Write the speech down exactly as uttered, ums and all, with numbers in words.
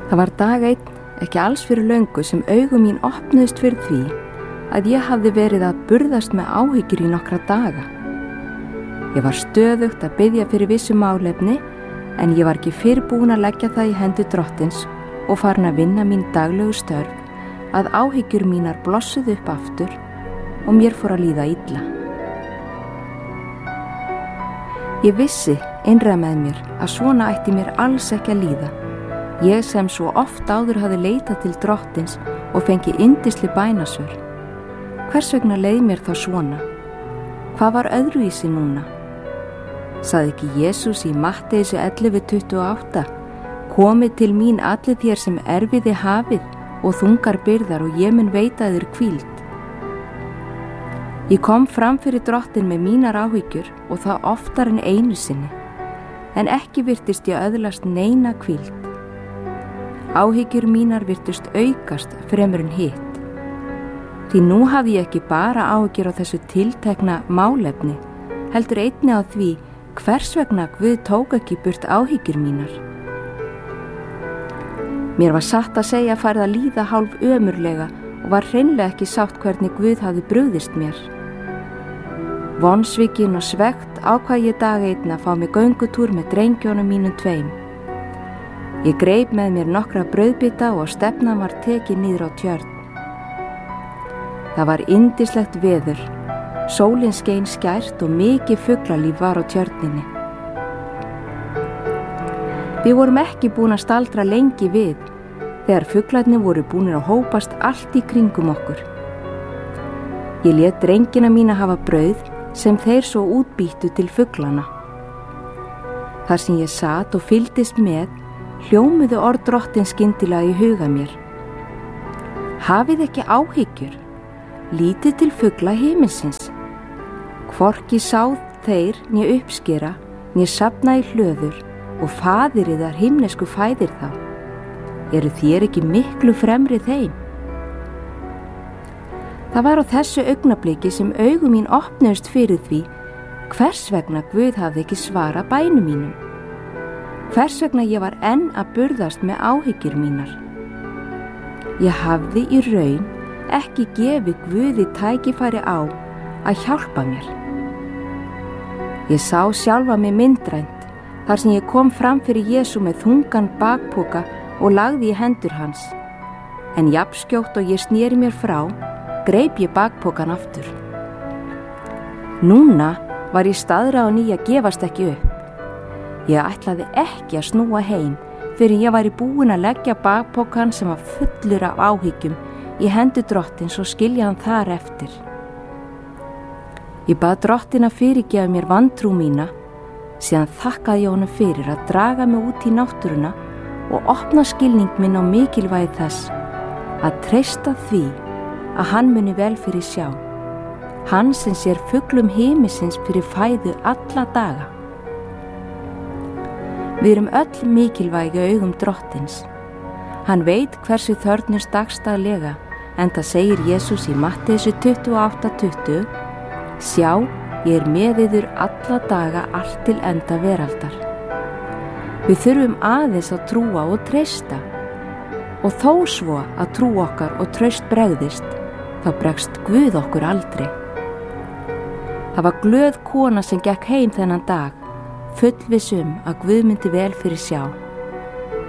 Það var dag einn, ekki alls fyrir löngu, sem augu mín opnuðust fyrir því að ég hafði verið að burðast með áhyggjur í nokkra daga. Ég var stöðugt að biðja fyrir vissu málefni, en ég var ekki fyrirbúin að leggja það í hendi Drottins og farin að vinna mín daglegu störf, að áhyggjur mínar blossuðu upp aftur og mér fór að líða illa. Ég vissi innra með mér að svona ætti mér alls ekki að líða. Ég sem svo oft áður hafði leitað til Drottins og fengi yndisli bænasvör. Hvers vegna leið mér þá svona? Hvað var öðruvísi núna? Sagði ekki Jesús í Matteisi ellefu tuttugu og átta: Komið til mín allir þér sem erfiði hafið og þungar byrðar og ég mun veita þér hvíld. Ég kom fram fyrir Drottin með mínar áhyggjur og það oftar en einu sinni, en ekki virtist ég öðlast neina hvíld. Áhyggjur mínar virtust aukast fremur en hitt. Því nú hafði ég ekki bara áhyggjur á þessu tiltekna málefni, heldur einnig á því hvers vegna Guð tók ekki burt áhyggjur mínar. Mér var satt að segja farið að líða hálf ömurlega og var hreinlega ekki sátt hvernig Guð hafði brugðist mér. Vonsvikin og svegt ákvað ég dag einn að fá mig göngutúr með drengjónum mínum tveim. Ég greip með mér nokkra brauðbita og stefnan var tekin niður á tjörn. Það var yndislegt veður, sólin skein skært og mikið fuglalíf var á tjörninni. Við vorum ekki búin að staldra lengi við, þegar fuglarnir voru búnir að hópast allt í kringum okkur. Ég lét drengina mína hafa brauð sem þeir svo útbýttu til fuglana. Þar sem ég sat og fylgdist með, hljómuðu orð Drottins skyndilega í huga mér. Hafið ekki áhyggjur, lítið til fugla himinsins. Hvorki sáð þeir né uppskera, né safna í hlöður, og faðir yðar himnesku fæðir þá. Eru þér ekki miklu fremri þeim? Það var á þessu augnabliki sem augu mín opnuðust fyrir því hvers vegna Guð hafði ekki svara bænum mínum. Hvers vegna ég var enn að burðast með áhyggjur mínar. Ég hafði í raun ekki gefið Guði tækifæri á að hjálpa mér. Ég sá sjálfa mig myndrænt þar sem ég kom fram fyrir Jesú með þungan bakpoka og lagði í hendur hans. En jafnskjótt og ég sneri mér frá, greip ég bakpokan aftur. Núna var ég staðráðin í að gefast ekki upp. Ég ætlaði ekki að snúa heim fyrir ég væri búin að leggja bakpokan sem var fullur af áhyggjum í hendur Drottins og skilja hann þar eftir. Ég bað Drottin að fyrirgefa mér vantrú mína, síðan þakkaði ég honum fyrir að draga mig út í náttúruna og opna skilning minn á mikilvægi þess að treysta því að hann muni vel fyrir sjá. Hann sem sér fuglum himinsins fyrir fæðu alla daga. Við erum öll mikilvægi á augum Drottins. Hann veit hversu þörfnumst dagsdaglega, enda segir Jesús í Matteisi tuttugu og átta tuttugu: Sjá, ég er með yður alla daga allt til enda veraldar. Við þurfum aðeins að trúa og treysta. Og þó svo að trú okkar og traust bregðist, þá bregst Guð okkur aldrei. Það var glöð kona sem gekk heim þennan dag, fullviss um að Guð myndi vel fyrir sjá.